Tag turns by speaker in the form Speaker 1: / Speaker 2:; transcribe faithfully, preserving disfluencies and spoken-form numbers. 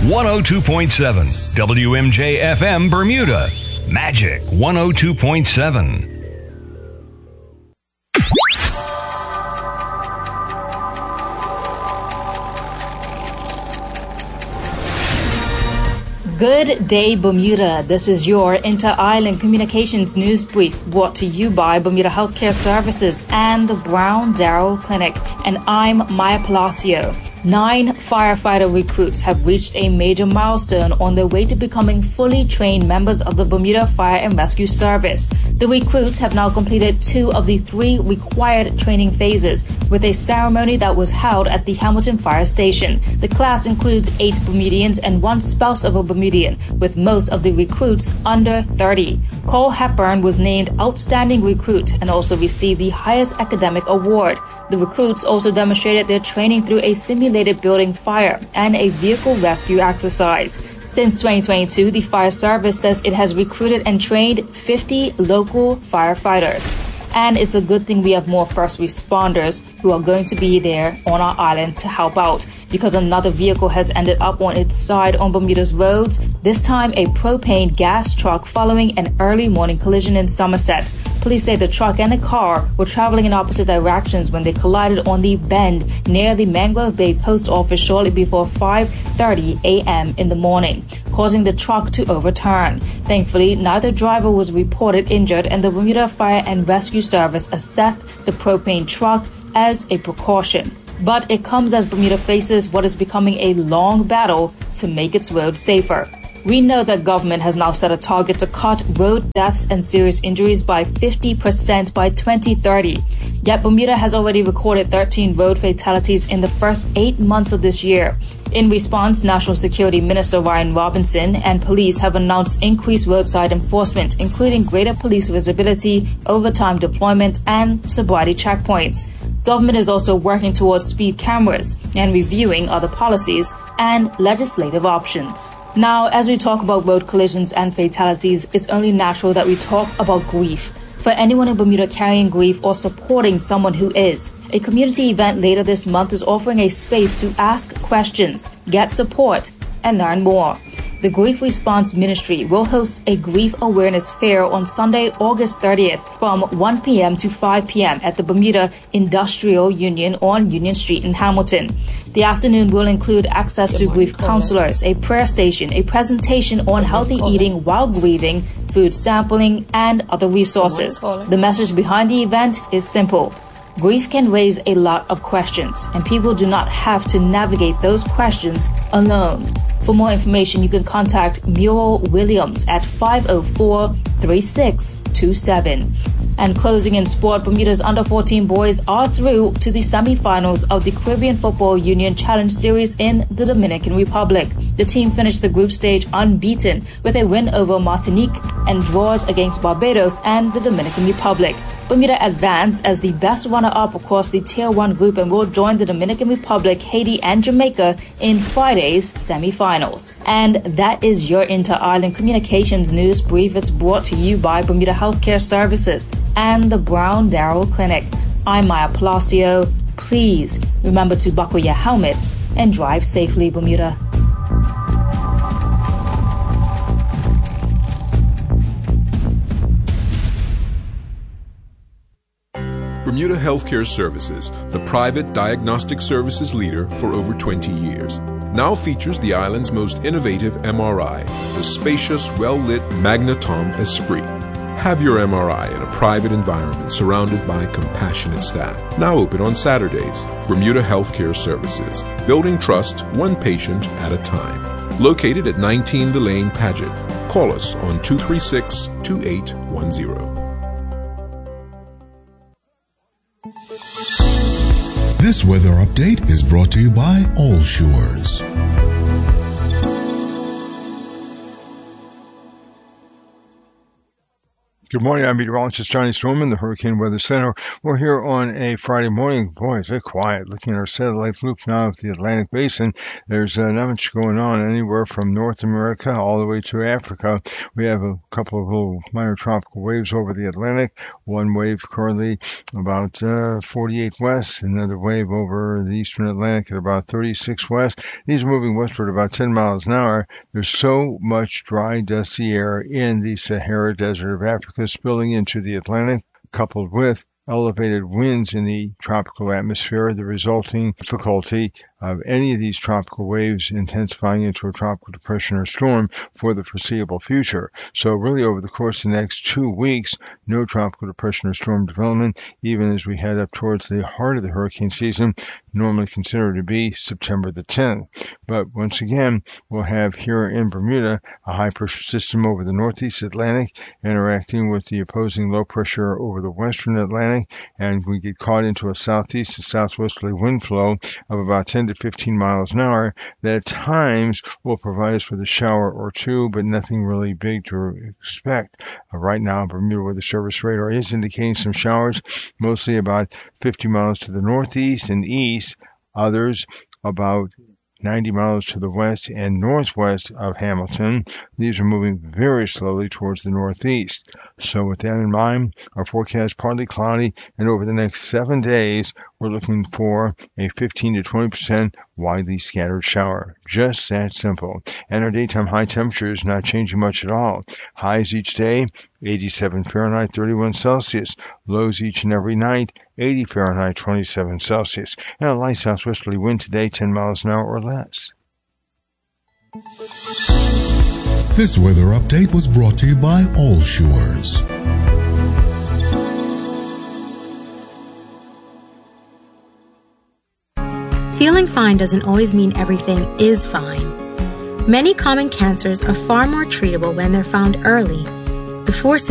Speaker 1: one oh two point seven W M J F M Bermuda. Magic one oh two point seven.
Speaker 2: Good day, Bermuda. This is your Inter-Island Communications News Brief brought to you by Bermuda Healthcare Services and the Brown Darrell Clinic. And I'm Maya Palacio. Nine firefighter recruits have reached a major milestone on their way to becoming fully trained members of the Bermuda Fire and Rescue Service. The recruits have now completed two of the three required training phases with a ceremony that was held at the Hamilton Fire Station. The class includes eight Bermudians and one spouse of a Bermudian, with most of the recruits under thirty. Cole Hepburn was named Outstanding Recruit and also received the highest academic award. The recruits also demonstrated their training through a simulated building fire and a vehicle rescue exercise. Since twenty twenty-two, the fire service says it has recruited and trained fifty local firefighters. And it's a good thing we have more first responders who are going to be there on our island to help out, because another vehicle has ended up on its side on Bermuda's roads, this time a propane gas truck following an early morning collision in Somerset. Police say the truck and the car were traveling in opposite directions when they collided on the bend near the Mangrove Bay Post Office shortly before five thirty a.m. in the morning, causing the truck to overturn. Thankfully, neither driver was reported injured, and the Bermuda Fire and Rescue Service assessed the propane truck as a precaution. But it comes as Bermuda faces what is becoming a long battle to make its roads safer. We know that government has now set a target to cut road deaths and serious injuries by fifty percent by twenty thirty. Yet Bermuda has already recorded thirteen road fatalities in the first eight months of this year. In response, National Security Minister Ryan Robinson and police have announced increased roadside enforcement, including greater police visibility, overtime deployment, and sobriety checkpoints. Government is also working towards speed cameras and reviewing other policies and legislative options. Now, as we talk about road collisions and fatalities, it's only natural that we talk about grief. For anyone in Bermuda carrying grief or supporting someone who is, a community event later this month is offering a space to ask questions, get support, and learn more. The Grief Response Ministry will host a grief awareness fair on Sunday, August thirtieth from one p.m. to five p.m. at the Bermuda Industrial Union on Union Street in Hamilton. The afternoon will include access to grief counselors, a prayer station, a presentation on healthy eating while grieving, food sampling, and other resources. The message behind the event is simple. Grief can raise a lot of questions, and people do not have to navigate those questions alone. For more information, you can contact Muriel Williams at five oh four, three six two seven. And closing in sport, Bermuda's under fourteen boys are through to the semifinals of the Caribbean Football Union Challenge Series in the Dominican Republic. The team finished the group stage unbeaten with a win over Martinique and draws against Barbados and the Dominican Republic. Bermuda advanced as the best runner-up across the Tier one group and will join the Dominican Republic, Haiti, and Jamaica in Friday's semifinals. And that is your Inter-Island Communications News Brief. It's brought to you by Bermuda Healthcare Services and the Brown Darrell Clinic. I'm Maya Palacio. Please remember to buckle your helmets and drive safely, Bermuda.
Speaker 3: Bermuda Healthcare Services, the private diagnostic services leader for over twenty years, now features the island's most innovative M R I, the spacious, well-lit Magnetom Esprit. Have your M R I in a private environment surrounded by compassionate staff. Now open on Saturdays. Bermuda Healthcare Services, building trust one patient at a time. Located at nineteen Delane Paget. Call us on two three six, two eight one zero.
Speaker 4: This weather update is brought to you by All Shores.
Speaker 5: Good morning. I'm meteorologist Johnny Storman, the Hurricane Weather Center. We're here on a Friday morning. Boy, is it quiet. Looking at our satellite loop now of the Atlantic Basin, there's uh, not much going on anywhere from North America all the way to Africa. We have a couple of little minor tropical waves over the Atlantic. One wave currently about uh, forty-eight west, another wave over the eastern Atlantic at about thirty-six west. These are moving westward about ten miles an hour. There's so much dry, dusty air in the Sahara Desert of Africa spilling into the Atlantic, coupled with elevated winds in the tropical atmosphere, the resulting difficulty of any of these tropical waves intensifying into a tropical depression or storm for the foreseeable future. So really over the course of the next two weeks, no tropical depression or storm development, even as we head up towards the heart of the hurricane season, normally considered to be September the tenth. But once again, we'll have here in Bermuda a high pressure system over the northeast Atlantic interacting with the opposing low pressure over the western Atlantic, and we get caught into a southeast to southwesterly wind flow of about ten to fifteen miles an hour that at times will provide us with a shower or two, but nothing really big to expect. Uh, right now, Bermuda Weather Service radar is indicating some showers, mostly about fifty miles to the northeast and east, others about ninety miles to the west and northwest of Hamilton. These are moving very slowly towards the northeast. So with that in mind, our forecast partly cloudy, and over the next seven days, we're looking for a fifteen to twenty percent widely scattered shower. Just that simple. And our daytime high temperature is not changing much at all. Highs each day, eighty-seven Fahrenheit, thirty-one Celsius. Lows each and every night, eighty Fahrenheit, twenty-seven Celsius. And a light southwesterly wind today, ten miles an hour or less.
Speaker 4: This weather update was brought to you by All Shores.
Speaker 6: Feeling fine doesn't always mean everything is fine. Many common cancers are far more treatable when they're found early, before